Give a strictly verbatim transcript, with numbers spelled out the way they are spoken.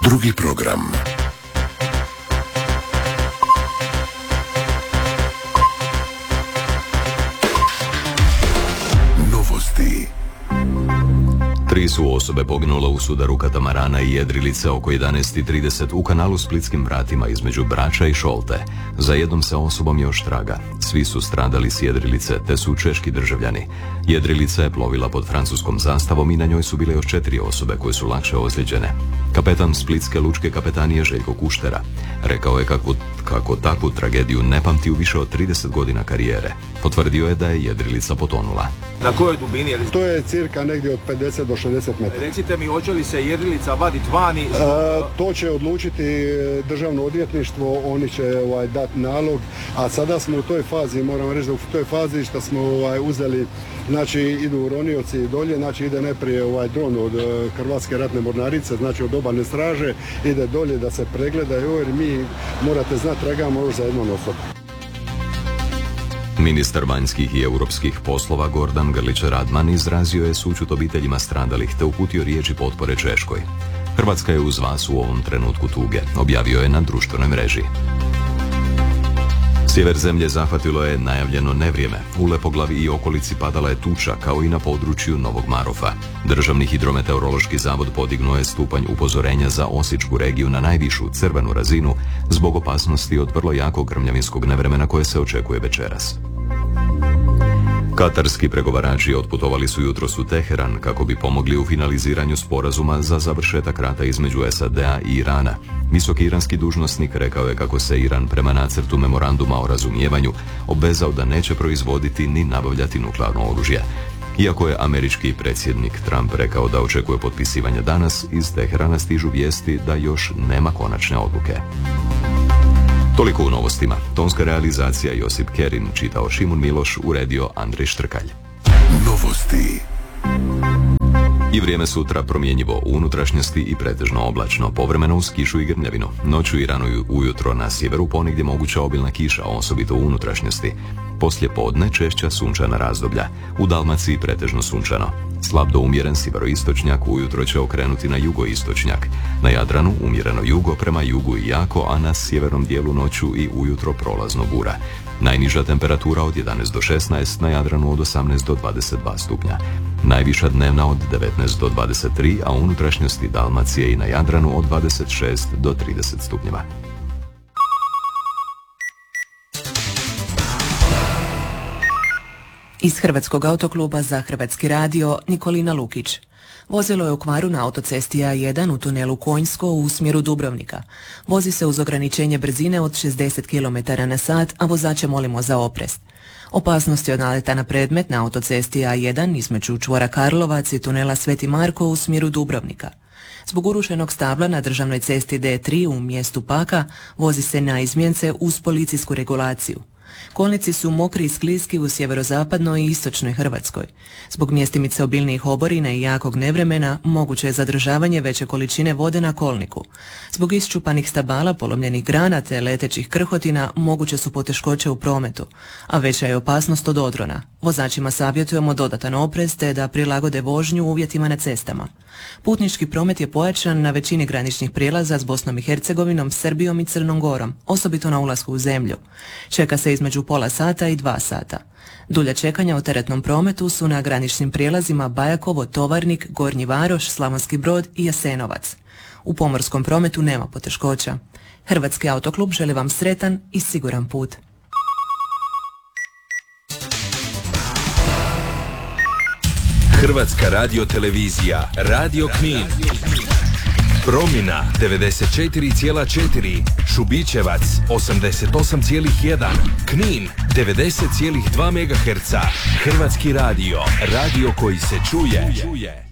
Drugi program. Novosti. Tri su osobe poginule u sudaru katamarana i jedrilice oko jedanaest i trideset u kanalu Splitskim vratima između Brača i Šolte. Za jednom se osobom još traga. Svi su stradali s jedrilice, te su češki državljani. Jedrilica je plovila pod francuskom zastavom i na njoj su bile još četiri osobe koje su lakše ozlijeđene. Kapetan Splitske lučke kapetanije Željko Kuštera rekao je kako, kako takvu tragediju ne pamti u više od trideset godina karijere. Potvrdio je da je jedrilica potonula. Na kojoj dubini? To je cirka negdje od pedeset do šezdeset metara. Recite mi, hoće li se jedrilica vaditi vani? E, to će odlučiti državno odvjetništvo, oni će ovaj, dati nalog, a sada smo u toj fazi, moram reći da u toj fazi što smo ovaj, uzeli, znači idu ronioci dolje, znači ide najprije ovaj dron od Hrvatske ratne mornarice, znači od obalne straže, ide dolje da se pregledaju, jer mi, morate znati, tragamo još za jednom osobom. Ministar vanjskih i europskih poslova Gordan Grlić Radman izrazio je sućut obiteljima stradalih te uputio riječi potpore Češkoj. Hrvatska je uz vas u ovom trenutku tuge, objavio je na društvenoj mreži. Sjever zemlje zahvatilo je najavljeno nevrijeme. U Lepoglavi i okolici padala je tuča, kao i na području Novog Marofa. Državni hidrometeorološki zavod podignuo je stupanj upozorenja za Osječku regiju na najvišu crvenu razinu zbog opasnosti od vrlo jakog grmljavinskog nevremena koje se očekuje večeras. Katarski pregovarači otputovali su jutros u Teheran kako bi pomogli u finaliziranju sporazuma za završetak rata između S A D-a i Irana. Visoki iranski dužnosnik rekao je kako se Iran prema nacrtu memoranduma o razumijevanju obvezao da neće proizvoditi ni nabavljati nuklearno oružje. Iako je američki predsjednik Trump rekao da očekuje potpisivanje danas, iz Teherana stižu vijesti da još nema konačne odluke. Toliko u novostima. Tonska realizacija Josip Kerin, čitao Šimun Miloš, uredio Andrej Štrkalj. Novosti. I vrijeme sutra promjenjivo u unutrašnjosti i pretežno oblačno, povremeno uz kišu i grmljavinu. Noću i rano ujutro na sjeveru ponegdje moguća obilna kiša, osobito u unutrašnjosti. Poslije podne češća sunčana razdoblja. U Dalmaciji pretežno sunčano. Slab do umjeren sjeveroistočnjak ujutro će okrenuti na jugoistočnjak. Na Jadranu umjereno jugo prema jugu i jako, a na sjevernom dijelu noću i ujutro prolazno bura. Najniža temperatura od jedanaest do šesnaest, na Jadranu od osamnaest do dvadeset dva stupnja. Najviša dnevna od devetnaest do dvadeset tri, a u unutrašnjosti Dalmacije i na Jadranu od dvadeset šest do trideset stupnjeva. Iz Hrvatskog autokluba za Hrvatski radio Nikolina Lukić. Vozilo je u kvaru na autocesti A jedan u tunelu Konjsko u smjeru Dubrovnika. Vozi se uz ograničenje brzine od šezdeset kilometara na sat, a vozača molimo za oprez. Opasnost je od naleta na predmet na autocesti A jedan između čvora Karlovac i tunela Sveti Marko u smjeru Dubrovnika. Zbog urušenog stabla na državnoj cesti D tri u mjestu Paka vozi se na izmjence uz policijsku regulaciju. Kolnici su mokri i skliski u sjeverozapadnoj i istočnoj Hrvatskoj. Zbog mjestimice obilnijih oborina i jakog nevremena moguće je zadržavanje veće količine vode na kolniku. Zbog iščupanih stabala, polomljenih grana te letećih krhotina moguće su poteškoće u prometu, a veća je opasnost od odrona. Vozačima savjetujemo dodatan oprez te da prilagode vožnju uvjetima na cestama. Putnički promet je pojačan na većini graničnih prijelaza s Bosnom i Hercegovinom, Srbijom i Crnom Gorom, osobito na ulasku u zemlju. Čeka se između pola sata i dva sata. Dulja čekanja u teretnom prometu su na graničnim prijelazima Bajakovo, Tovarnik, Gornji Varoš, Slavonski Brod i Jasenovac. U pomorskom prometu nema poteškoća. Hrvatski autoklub želi vam sretan i siguran put. Hrvatska radiotelevizija, Radio Knin. Promina devedeset četiri zarez četiri, Šubićevac osamdeset osam zarez jedan, Knin devedeset zarez dva megaherca. Hrvatski radio, radio koji se čuje.